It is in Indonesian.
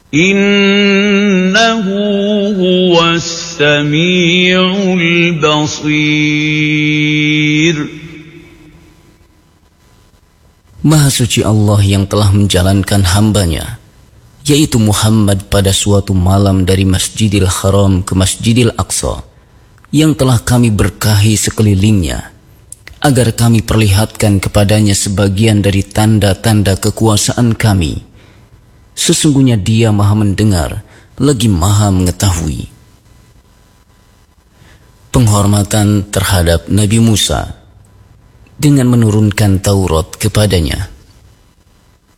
Innahu huwas sami'ul basir. Maha suci Allah yang telah menjalankan hambanya, yaitu Muhammad pada suatu malam dari Masjidil Haram ke Masjidil Aqsa, yang telah kami berkahi sekelilingnya, agar kami perlihatkan kepadanya sebagian dari tanda-tanda kekuasaan kami. Sesungguhnya Dia Maha mendengar, lagi Maha mengetahui. Penghormatan terhadap Nabi Musa dengan menurunkan Taurat kepadanya.